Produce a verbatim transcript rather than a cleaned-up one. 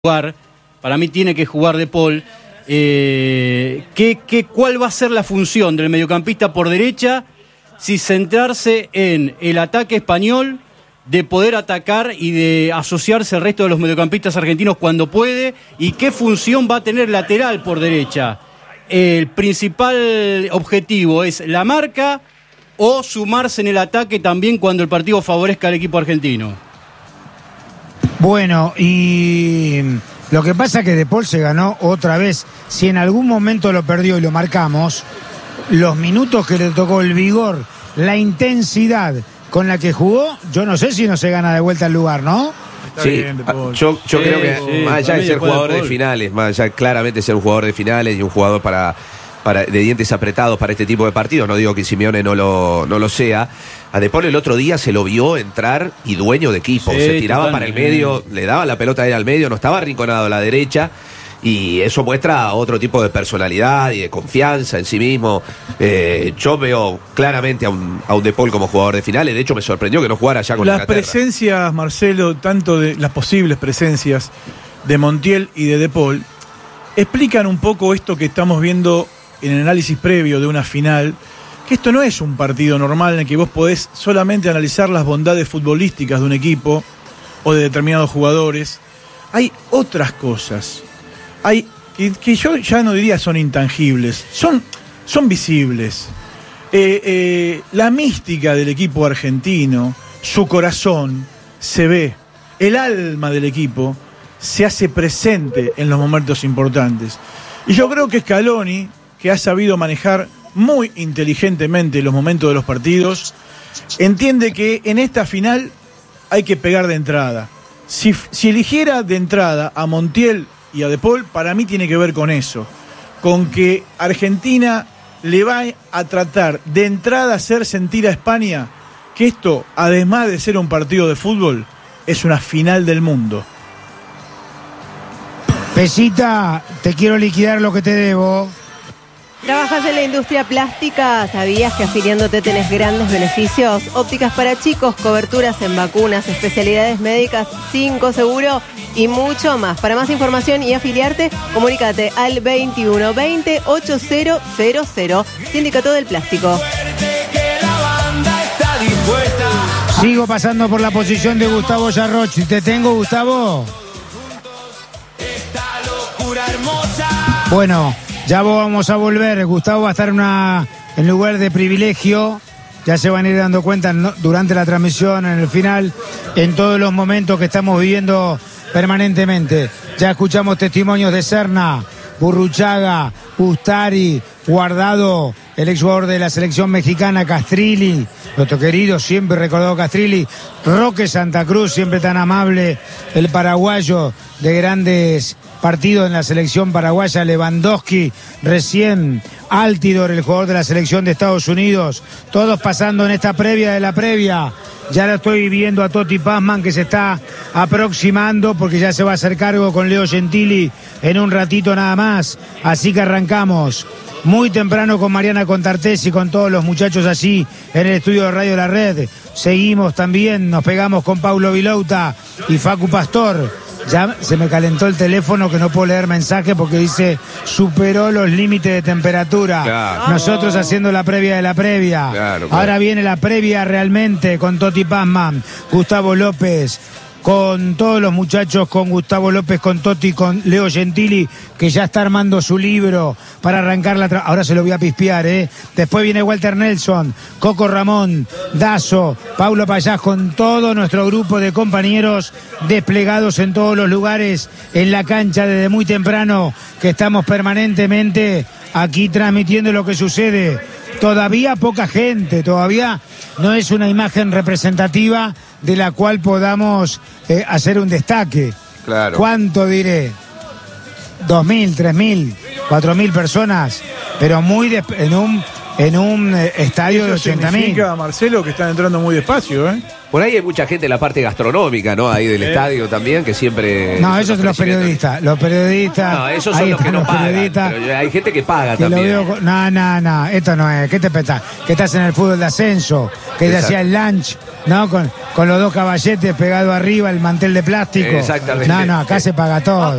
jugar, para mí tiene que jugar De Paul. Eh, ¿qué, qué, ¿Cuál va a ser la función del mediocampista por derecha? Si centrarse en el ataque español, de poder atacar y de asociarse al resto de los mediocampistas argentinos cuando puede, y qué función va a tener lateral por derecha. El principal objetivo es la marca o sumarse en el ataque también cuando el partido favorezca al equipo argentino. Bueno, y lo que pasa es que De Paul se ganó otra vez. Si en algún momento lo perdió y lo marcamos, los minutos que le tocó, el vigor, la intensidad con la que jugó, yo no sé si no se gana de vuelta el lugar, ¿no? Está sí, bien, yo, yo sí, creo que sí, más allá de ser jugador de, de finales, más allá claramente ser un jugador de finales y un jugador para, para de dientes apretados para este tipo de partidos, no digo que Simeone no lo, no lo sea, a De Paul el otro día se lo vio entrar y dueño de equipo, sí, se tiraba para el medio, le daba la pelota ahí al medio, no estaba arrinconado a la derecha. Y eso muestra otro tipo de personalidad y de confianza en sí mismo. Eh, yo veo claramente a un, a un De Paul como jugador de finales. De hecho, me sorprendió que no jugara ya con las Inglaterra. Presencias, Marcelo, tanto de las posibles presencias de Montiel y de De Paul, explican un poco esto que estamos viendo en el análisis previo de una final, que esto no es un partido normal en el que vos podés solamente analizar las bondades futbolísticas de un equipo o de determinados jugadores. Hay otras cosas. Hay que, que yo ya no diría son intangibles, son, son visibles. Eh, eh, la mística del equipo argentino, su corazón, se ve. El alma del equipo se hace presente en los momentos importantes. Y yo creo que Scaloni, que ha sabido manejar muy inteligentemente los momentos de los partidos, entiende que en esta final hay que pegar de entrada. Si, si eligiera de entrada a Montiel y a De Paul, para mí tiene que ver con eso, con que Argentina le va a tratar de entrada a hacer sentir a España que esto, además de ser un partido de fútbol, es una final del mundo. Pesita, te quiero liquidar lo que te debo. ¿Trabajas en la industria plástica? ¿Sabías que afiliándote tenés grandes beneficios? Ópticas para chicos, coberturas en vacunas, especialidades médicas, cinco seguro y mucho más. Para más información y afiliarte, comunícate al veintiuno veinte ochenta. Sindicato del Plástico. Sigo pasando por la posición de Gustavo Yarroch. ¿Te tengo, Gustavo? Bueno, ya vamos a volver. Gustavo va a estar en, una, en lugar de privilegio. Ya se van a ir dando cuenta, ¿no?, durante la transmisión, en el final, en todos los momentos que estamos viviendo permanentemente. Ya escuchamos testimonios de Serna, Burruchaga, Ustari, Guardado, el exjugador de la selección mexicana, Castrilli, nuestro querido, siempre recordado Castrilli, Roque Santa Cruz, siempre tan amable, el paraguayo de grandes partidos en la selección paraguaya, Lewandowski, recién Altidor, el jugador de la selección de Estados Unidos, todos pasando en esta previa de la previa. Ya lo estoy viendo a Totti Pazman, que se está aproximando porque ya se va a hacer cargo con Leo Gentili en un ratito nada más. Así que arrancamos muy temprano con Mariana Contartés y con todos los muchachos allí en el estudio de Radio La Red. Seguimos también, nos pegamos con Paulo Vilouta y Facu Pastor. Ya se me calentó el teléfono que no puedo leer mensaje porque dice superó los límites de temperatura. Claro. Nosotros haciendo la previa de la previa. Claro, claro. Ahora viene la previa realmente con Totti Pazman, Gustavo López, con todos los muchachos, con Gustavo López, con Totti, con Leo Gentili, que ya está armando su libro para arrancar la... Tra- Ahora se lo voy a pispear, ¿eh? Después viene Walter Nelson, Coco Ramón, Dazo, Paulo Payás, con todo nuestro grupo de compañeros desplegados en todos los lugares, en la cancha desde muy temprano, que estamos permanentemente aquí transmitiendo lo que sucede. Todavía poca gente, todavía no es una imagen representativa de la cual podamos eh, hacer un destaque. Claro. ¿Cuánto diré? ¿Dos mil, tres mil, cuatro mil personas? Pero muy de, en un, en un eh, estadio de ochenta mil. Significa, Marcelo, que están entrando muy despacio, ¿eh? Por ahí hay mucha gente en la parte gastronómica, ¿no? Ahí del eh. estadio también, que siempre... No, esos son los periodistas. Los periodistas... No, esos son los que no pagan, pero hay gente que paga que también. Lo veo, no, no, no, esto no es. ¿Qué te pensás? Que estás en el fútbol de ascenso, que te hacía el lunch No, con, con los dos caballetes pegados arriba, el mantel de plástico. Exactamente. No, no, acá se paga todo.